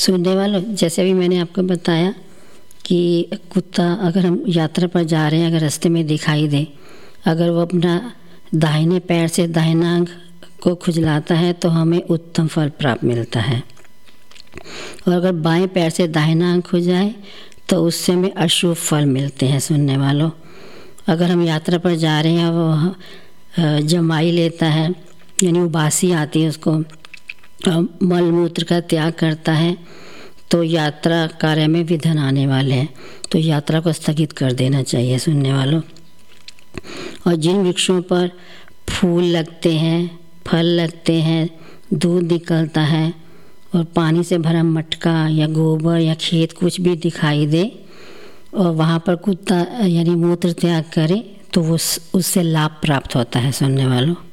सुनने वालों, जैसे अभी मैंने आपको बताया कि कुत्ता अगर हम यात्रा पर जा रहे हैं, अगर रास्ते में दिखाई दे, अगर वो अपना दाहिने पैर से दाहिना अंग को खुजलाता है तो हमें उत्तम फल प्राप्त मिलता है, और अगर बाएं पैर से दाहिना अंग खुजाए तो उससे हमें अशुभ फल मिलते हैं। सुनने वालों, अगर हम यात्रा पर जा रहे हैं, वो जमाई लेता है यानी उबासी आती है, उसको मल मूत्र का त्याग करता है, तो यात्रा कार्य में विघ्न आने वाले हैं, तो यात्रा को स्थगित कर देना चाहिए। सुनने वालों, और जिन वृक्षों पर फूल लगते हैं, फल लगते हैं, दूध निकलता है और पानी से भरा मटका या गोबर या खेत कुछ भी दिखाई दे और वहाँ पर कुत्ता यानी मूत्र त्याग करे तो वो उससे लाभ प्राप्त होता है। सुनने वालों।